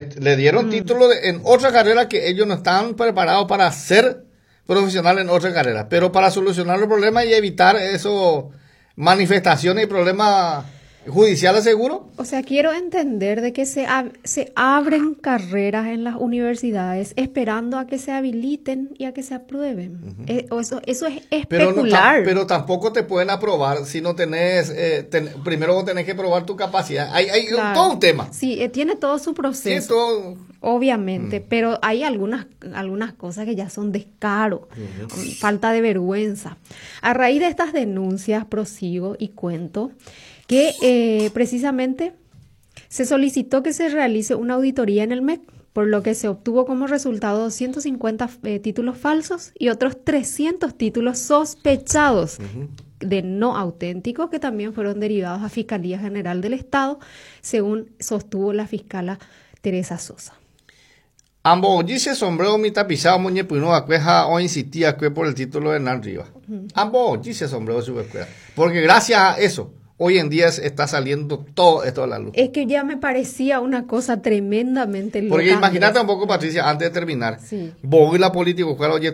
le dieron título en otra carrera que ellos no están preparados para ser profesionales en otra carrera, pero para solucionar los problemas y evitar eso, manifestaciones y problemas judiciales seguro. O sea, quiero entender de que se abren carreras en las universidades esperando a que se habiliten y a que se aprueben. Eso es especular. Pero tampoco te pueden aprobar si no tenés, primero vos tenés que probar tu capacidad. Hay claro. Todo un tema. Sí, tiene todo su proceso. Todo. Obviamente, pero hay algunas cosas que ya son descaro, falta de vergüenza. A raíz de estas denuncias, prosigo y cuento que precisamente se solicitó que se realice una auditoría en el MEC, por lo que se obtuvo como resultado 250 títulos falsos y otros 300 títulos sospechados de no auténticos que también fueron derivados a Fiscalía General del Estado, según sostuvo la fiscala Teresa Sosa. Ambos dice sombrero mi tapizado muñe puno acueja o insistía por el título de Hernán Rivas. Ambos dice sombrero su escuela. Porque gracias a eso hoy en día está saliendo todo esto a la luz. Es que ya me parecía una cosa tremendamente loca. Porque imagínate un poco, Patricia, antes de terminar, vos y la política, oye,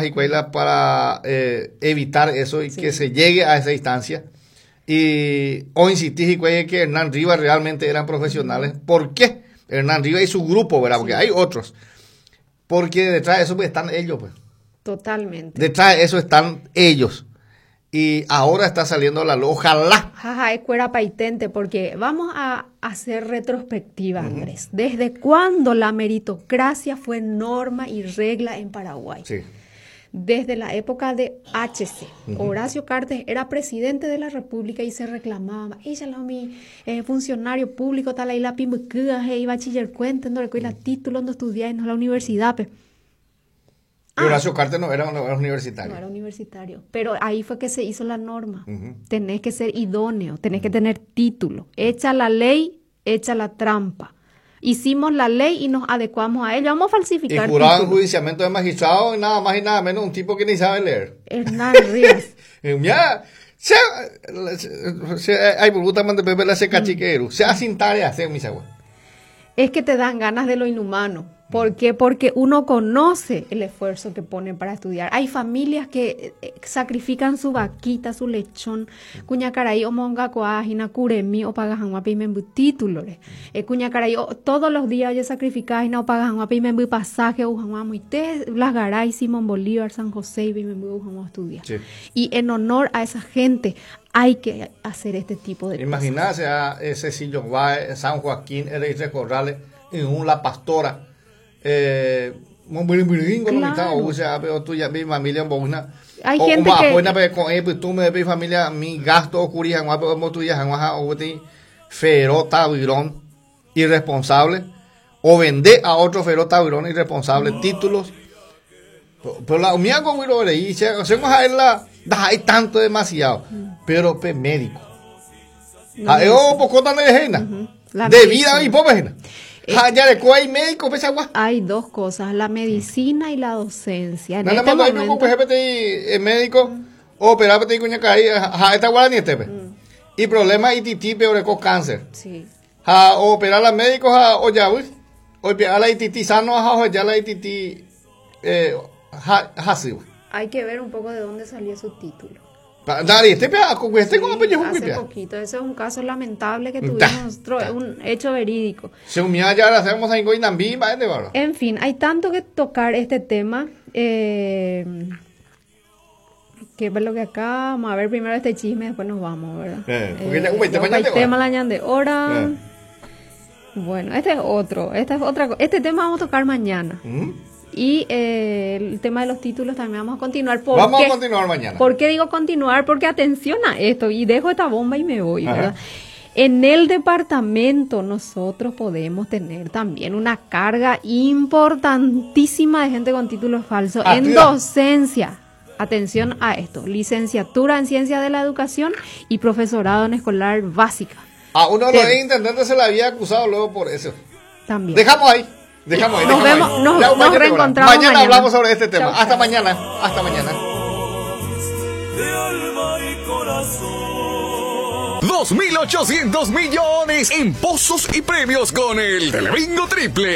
para evitar eso y que se llegue a esa instancia. Y o insistís que Hernán Rivas realmente eran profesionales. ¿Por qué? Hernán Rivas y su grupo, ¿verdad? Porque hay otros. Porque detrás de eso pues, están ellos, pues. Totalmente. Detrás de eso están ellos. Y ahora está saliendo la luz. Ojalá. Jaja, es cuera paitente, porque vamos a hacer retrospectiva, Andrés. ¿Desde cuándo la meritocracia fue norma y regla en Paraguay? Sí. Desde la época de HC. Horacio Cartes era presidente de la República y se reclamaba, ella es mi funcionario público, tal ahí la pimbucuda, y bachiller cuenta, no recuerda título, no estudié en la universidad. Horacio Cartes no era universitario. No era universitario, pero ahí fue que se hizo la norma. Tenés que ser idóneo, tenés que tener título. Echa la ley, echa la trampa. Hicimos la ley y nos adecuamos a ella. Vamos a falsificar. Y jurado en juiciamiento de magistrado y nada más y nada menos un tipo que ni sabe leer. Hernán Rivas. Ya, hay burbuta man de Pepe la seca chiquero. Se hacen tareas, hacer mis aguas. Es que te dan ganas de lo inhumano. ¿Por qué? Porque uno conoce el esfuerzo que ponen para estudiar. Hay familias que sacrifican su vaquita, su lechón, cuñacaray o monga coajina, curemi o pagajan guapi membu títulos. Cuñacaray todos los días oye sacrificar o pagajan guapi membu pasaje o ujanguamuite, las garay, Simón Bolívar, San José y membu ujanguamu estudiar. Sí. Y en honor a esa gente hay que hacer este tipo de cosas. Imagínate a ese Sillo va San Joaquín, Eres Corrales, en La Pastora. Claro. O sea, pero tú ya mi familia en Bogna. Hay gente que con pues tú me mi familia mi gasto ocurría en como tú ya en ferota virón irresponsable o vender a otro ferota virón irresponsable títulos. Pero la mía con Wiro y hacemos a él hay tanto demasiado, pero médico. Poco tan de vida y pobre. Hay dos cosas, la medicina y la docencia. En este momento, médico, operar para cuña caída, esta guarani y problema ITT peor con cáncer. Sí. Operar a médicos o ya, o a la ITT sano, o ya la ITT hay que ver un poco de dónde salió su título. Hace poquito, ese es un caso lamentable que tuvimos, un hecho verídico. En fin, hay tanto que tocar este tema, que es lo que acá, vamos a ver primero este chisme, después nos vamos, ¿verdad? Tema la ñan de hora. Bueno, este tema vamos a tocar mañana. Y el tema de los títulos también vamos a continuar. Vamos a continuar mañana. ¿Por qué digo continuar? Porque atención a esto, y dejo esta bomba y me voy, ¿verdad? En el departamento nosotros podemos tener también una carga importantísima de gente con títulos falsos en docencia. Atención a esto, licenciatura en Ciencias de la Educación y profesorado en escolar básica. A uno de los intendentes se le había acusado luego por eso. También. Dejamos ahí. Nos vemos, nos reencontramos mañana hablamos sobre este tema. Chau, hasta mañana. Hasta mañana. 2.800 millones en pozos y premios con el Telebingo Triple.